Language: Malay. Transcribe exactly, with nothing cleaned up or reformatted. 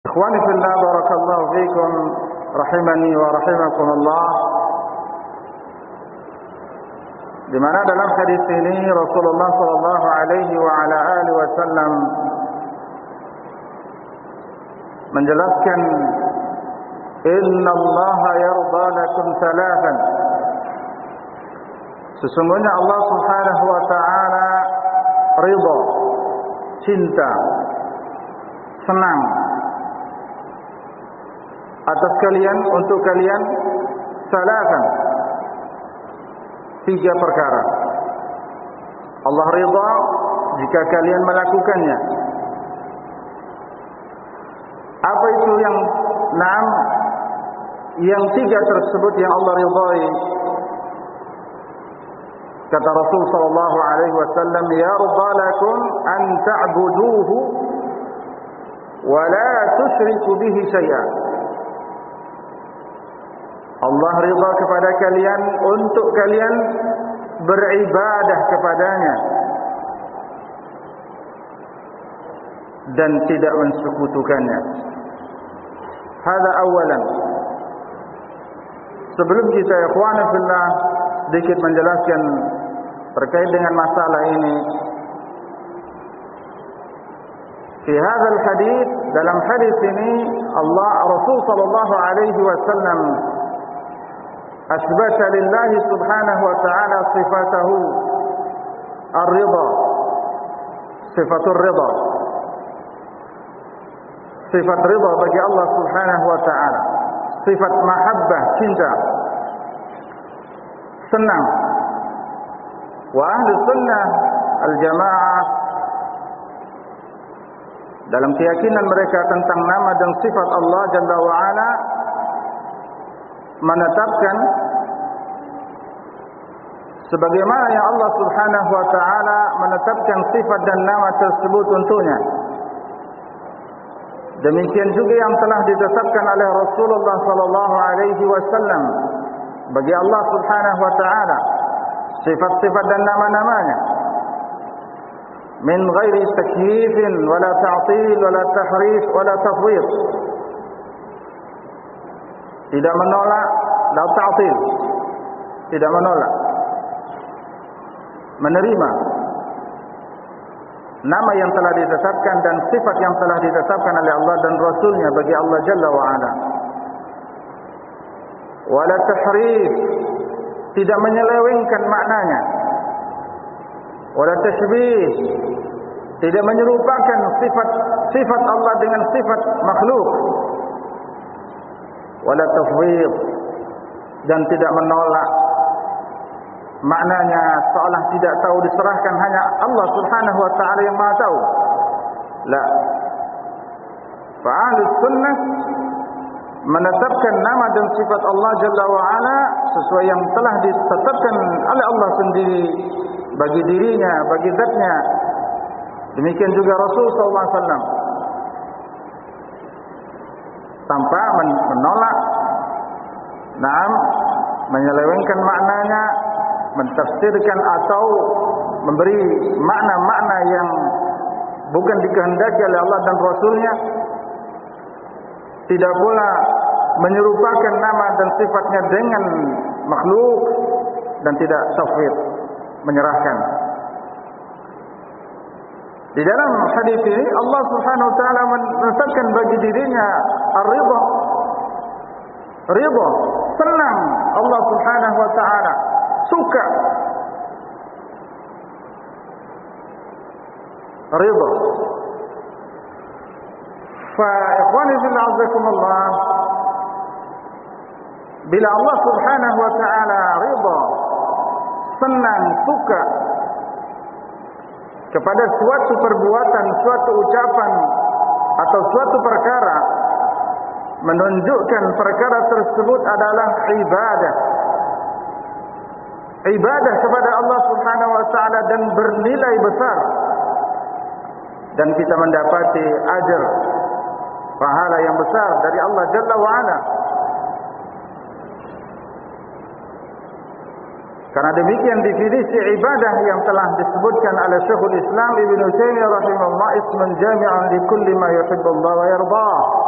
Ikhwani fillah, barakallahu fikum, rahimani wa rahimakumullah. Di mana dalam hadis ini Rasulullah sallallahu alaihi wa ala alihi wasallam menjelaskan, inna Allah yarda lakum thalathan, sesungguhnya Allah subhanahu wa ta'ala ridha, cinta, senang atas kalian, untuk kalian, thalathan, tiga perkara. Allah ridha jika kalian melakukannya. Apa itu yang enam? Yang tiga tersebut yang Allah ridhai. Kata Rasul sallallahu alaihi wasallam, yarda lakum an ta'buduhu wa la tusyriku bihi syai'an. Allah ridha kepada kalian untuk kalian beribadah kepadanya dan tidak mensekutukannya. Hada awalan. Sebelum kita ikhwan fillah sedikit menjelaskan terkait dengan masalah ini, di hadzal hadis, dalam hadis ini Allah Rasul sallallahu alaihi wasallam asbata lillahi subhanahu wa ta'ala sifatahu ar-ridha, sifatur ridha, sifat ridha bagi Allah subhanahu wa ta'ala, sifat mahabbah, cinta, senang. Wa ahli sunnah al-jamaah dalam keyakinan mereka tentang nama dan sifat Allah Jalla wa'ala menetapkan sebagaimana yang Allah subhanahu wa ta'ala menetapkan sifat dan nama tersebut untuknya. Demikian juga yang telah ditetapkan oleh Rasulullah sallallahu alaihi wasallam bagi Allah subhanahu wa ta'ala, sifat-sifat dan nama-namanya, min ghairi takyifin wala ta'til wala tahrif wala tafwid, tidak menolak, la ta'til, tidak menolak, menerima nama yang telah ditetapkan dan sifat yang telah ditetapkan oleh Allah dan Rasulnya bagi Allah Jalla wa'ala. Wala tahrif, tidak menyelewengkan maknanya. Wala tashbih, tidak menyerupakan sifat sifat Allah dengan sifat makhluk. Wala tafwid, dan tidak menolak maknanya seolah tidak tahu, diserahkan hanya Allah subhanahu wa ta'ala yang maha tahu. La. Fa ahli sunnah menetapkan nama dan sifat Allah Jalla wa'ala sesuai yang telah ditetapkan oleh Allah sendiri bagi dirinya, bagi zatnya. Demikian juga Rasul sallallahu alaihi wasallam, tanpa menolak, naam, menyelewengkan maknanya, mentafsirkan atau memberi makna-makna yang bukan dikehendaki oleh Allah dan Rasulnya. Tidak pula menyerupakan nama dan sifatnya dengan makhluk, dan tidak tafwid, menyerahkan. Di dalam hadis ini Allah Subhanahu wa taala menetapkan bagi dirinya ar-ridha, ridha, senang. Allah Subhanahu wa taala suka, ridha. Fa ikhwani fillah azakumullah, bila Allah Subhanahu wa taala ridha, senang, suka kepada suatu perbuatan, suatu ucapan atau suatu perkara, menunjukkan perkara tersebut adalah ibadah. Ibadah kepada Allah Subhanahu wa taala dan bernilai besar, dan kita mendapati ajar, pahala yang besar dari Allah Jalla wa Ala. Karena demikian definisi ibadah yang telah disebutkan oleh Syekhul Islam Ibnu Taimiyah rahimahullah, ismun jami'un li kulli ma yuhibbu Allah wa yardah.